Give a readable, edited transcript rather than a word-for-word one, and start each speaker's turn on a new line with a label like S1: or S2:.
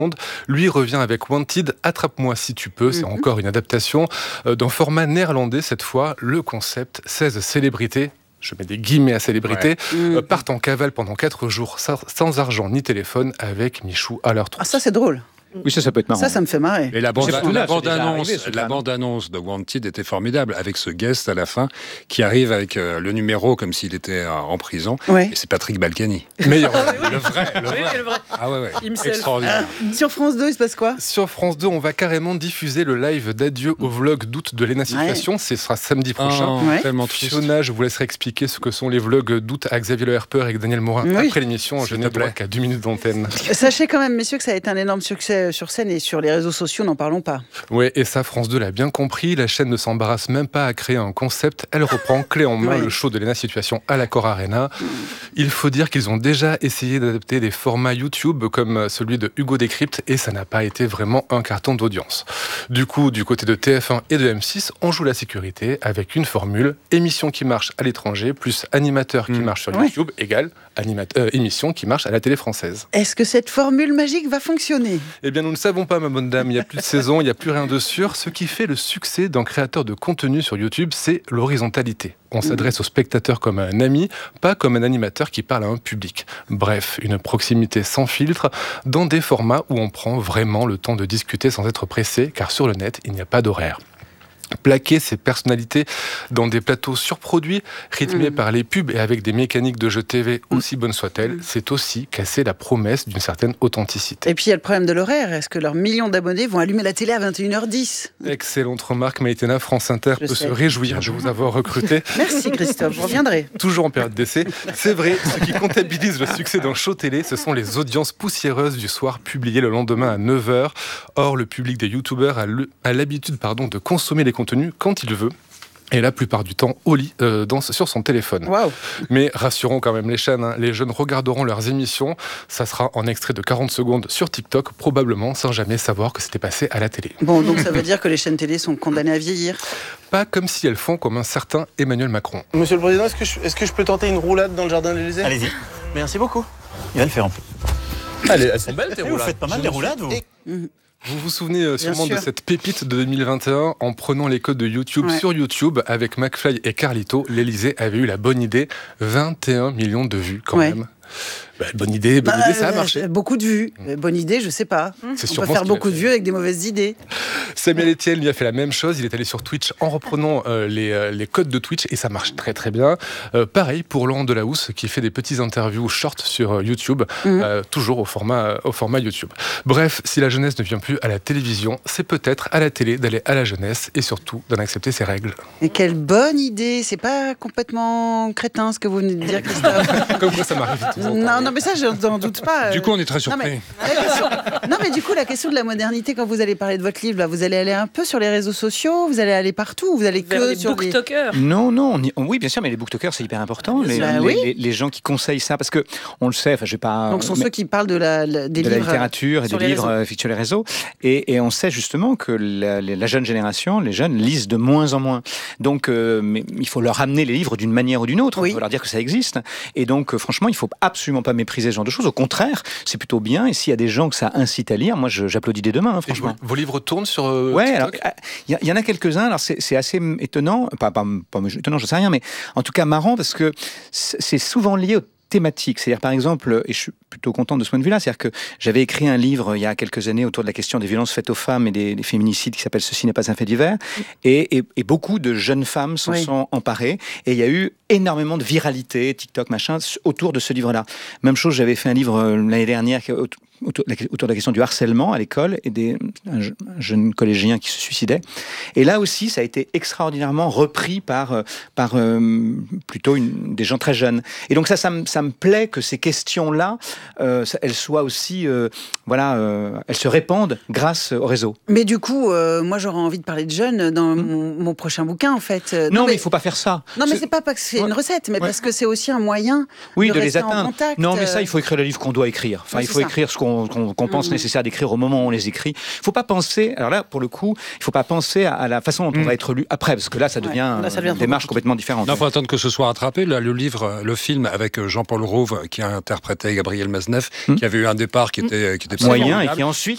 S1: Lui revient avec Wanted, Attrape-moi si tu peux. C'est encore une adaptation d'un format néerlandais cette fois. Le concept, 16 célébrités, je mets des guillemets à célébrité, partent en cavale pendant 4 jours sans argent ni téléphone avec Michou à leur trou.
S2: Ah, ça c'est drôle.
S3: Oui, ça peut être marrant.
S2: Ça me fait marrer.
S3: Et la
S4: bande-annonce de Wanted était formidable, avec ce guest à la fin qui arrive avec le numéro comme s'il était en prison.
S2: Ouais.
S4: Et c'est Patrick Balkany.
S1: Meilleur.
S4: Le vrai. Ah ouais. Extraordinaire.
S2: Sur France 2, il se passe quoi ?
S1: Sur France 2, on va carrément diffuser le live d'adieu au vlog d'août de Léna Situation. Ce sera samedi prochain.
S4: Tellement triste.
S1: Fiona, je vous laisserai expliquer ce que sont les vlogs d'août à Xavier Le Harper et Daniel Morin après l'émission. Je n'ai droit qu'à 2 minutes d'antenne.
S2: Sachez quand même, messieurs, que ça a été un énorme succès sur scène et sur les réseaux sociaux, n'en parlons pas.
S1: Oui, et ça, France 2 l'a bien compris. La chaîne ne s'embarrasse même pas à créer un concept. Elle reprend clé en main le show de Léna Situation à l'Accor Arena. Il faut dire qu'ils ont déjà essayé d'adapter des formats YouTube comme celui de Hugo Décrypte et ça n'a pas été vraiment un carton d'audience. Du coup, du côté de TF1 et de M6, on joue la sécurité avec une formule émission qui marche à l'étranger plus animateur qui marche sur YouTube égale émission qui marche à la télé française.
S2: Est-ce que cette formule magique va fonctionner ?
S1: Eh bien, nous ne savons pas, ma bonne dame. Il n'y a plus de saison, il n'y a plus rien de sûr. Ce qui fait le succès d'un créateur de contenu sur YouTube, c'est l'horizontalité. On s'adresse au spectateur comme à un ami, pas comme un animateur qui parle à un public. Bref, une proximité sans filtre, dans des formats où on prend vraiment le temps de discuter sans être pressé, car sur le net, il n'y a pas d'horaire. Plaquer ces personnalités dans des plateaux surproduits, rythmés par les pubs et avec des mécaniques de jeux TV aussi bonnes soient-elles, c'est aussi casser la promesse d'une certaine authenticité.
S2: Et puis il y a le problème de l'horaire. Est-ce que leurs millions d'abonnés vont allumer la télé à 21h10 ?
S1: Excellente remarque, Maïtena. France Inter peut se réjouir de vous avoir recruté.
S2: Merci Christophe, je reviendrai.
S1: Toujours en période d'essai. C'est vrai, ce qui comptabilise le succès d'un show télé, ce sont les audiences poussiéreuses du soir publiées le lendemain à 9h. Or, le public des youtubeurs a l'habitude de consommer les contenus quand il veut. Et la plupart du temps, au lit, sur son téléphone.
S2: Wow.
S1: Mais rassurons quand même les chaînes, les jeunes regarderont leurs émissions. Ça sera en extrait de 40 secondes sur TikTok, probablement sans jamais savoir que c'était passé à la télé.
S2: Bon, donc ça veut dire que les chaînes télé sont condamnées à vieillir ?
S1: Pas comme si elles font comme un certain Emmanuel Macron.
S5: Monsieur le Président, est-ce que je peux tenter une roulade dans le jardin de l'Élysée ?
S6: Allez-y.
S5: Merci beaucoup.
S6: Il va le faire en plus.
S5: Allez, elles sont belles tes
S6: Vous
S5: roulades.
S6: faites pas mal des roulades, vous.
S1: Vous vous souvenez sûrement de
S2: sûr.
S1: cette pépite de 2021 en prenant les codes de YouTube sur YouTube avec McFly et Carlito. L'Élysée avait eu la bonne idée, 21 millions de vues quand même. Bonne idée, ça a marché.
S2: Beaucoup de vues. Bonne idée, je sais pas.
S1: C'est
S2: On
S1: sûrement
S2: peut faire
S1: ce qu'il a
S2: beaucoup de
S1: fait.
S2: vues avec des mauvaises idées.
S1: Samuel Etienne lui a fait la même chose. Il est allé sur Twitch en reprenant les codes de Twitch et ça marche très très bien. Pareil pour Laurent Delahousse qui fait des petits interviews short sur YouTube, toujours au format YouTube. Bref, si la jeunesse ne vient plus à la télévision, c'est peut-être à la télé d'aller à la jeunesse et surtout d'en accepter ses règles.
S2: Et quelle bonne idée. C'est pas complètement crétin ce que vous venez de dire, Christophe.
S1: Comme quoi ça m'arrive de temps en temps.
S2: Non, mais ça, je n'en doute pas.
S4: Du coup, on est très surpris.
S2: Non, mais du coup, la question de la modernité, quand vous allez parler de votre livre, là, vous allez aller un peu sur les réseaux sociaux, vous allez aller partout, ou vous allez
S7: Vers
S2: que
S7: les
S2: sur
S7: booktokers.
S3: Non, oui, bien sûr, mais les booktokers, c'est hyper important. Les gens qui conseillent ça, parce que on le sait, je vais pas.
S2: Donc, ce sont ceux qui parlent des livres,
S3: la littérature et
S2: sur
S3: des
S2: les
S3: livres
S2: réseaux.
S3: sur les réseaux. Et on sait justement que la jeune génération, les jeunes, lisent de moins en moins. Donc, mais il faut leur amener les livres d'une manière ou d'une autre. Il faut leur dire que ça existe. Et donc, franchement, il faut absolument pas mépriser ce genre de choses. Au contraire, c'est plutôt bien. Et s'il y a des gens que ça incite à lire, moi, j'applaudis dès demain, franchement.
S1: Vos livres tournent sur
S3: Ouais,
S1: TikTok.
S3: alors il y en a quelques-uns. Alors c'est assez étonnant, pas étonnant, je sais rien, mais en tout cas marrant parce que c'est souvent lié aux thématiques. C'est-à-dire, par exemple, et je suis plutôt content de ce point de vue-là, c'est-à-dire que j'avais écrit un livre il y a quelques années autour de la question des violences faites aux femmes et des féminicides qui s'appelle « Ceci n'est pas un fait divers ». Et beaucoup de jeunes femmes s'en sont emparées. Et il y a eu énormément de viralité, TikTok, machin, autour de ce livre-là. Même chose, j'avais fait un livre l'année dernière autour de la question du harcèlement à l'école et un jeune collégien qui se suicidait. Et là aussi, ça a été extraordinairement repris par plutôt des gens très jeunes. Et donc ça me plaît que ces questions-là, elles soient aussi, elles se répandent grâce au réseau.
S2: Mais du coup, moi j'aurais envie de parler de jeunes dans mon prochain bouquin, en fait.
S3: Non, mais il ne faut pas faire ça.
S2: Non, mais c'est pas parce que c'est une recette, mais parce que c'est aussi un moyen de
S3: les
S2: rester
S3: atteindre.
S2: en contact.
S3: Non, mais ça, il faut écrire le livre qu'on doit écrire. Enfin, il faut écrire ce qu'on pense nécessaire d'écrire au moment où on les écrit. Il ne faut pas penser, alors là, pour le coup, il ne faut pas penser à la façon dont on va être lu après, parce que là, ça devient une démarche complètement différente.
S4: Il faut attendre que ce soit rattrapé. Là, le film avec Jean-Paul Rouve, qui a interprété Gabriel Maznev, qui avait eu un départ qui était
S3: moyen et qui ensuite